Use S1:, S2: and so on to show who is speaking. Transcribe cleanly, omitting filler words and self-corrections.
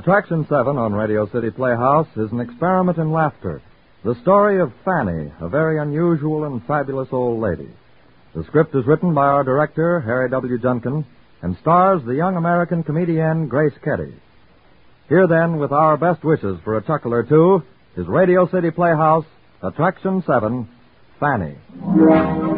S1: Attraction 7 on Radio City Playhouse is an experiment in laughter. The story of Fanny, a very unusual and fabulous old lady. The script is written by our director, Harry W. Junkin, and stars the young American comedienne Grace Kelly. Here then, with our best wishes for a chuckle or two, is Radio City Playhouse, Attraction 7, Fanny.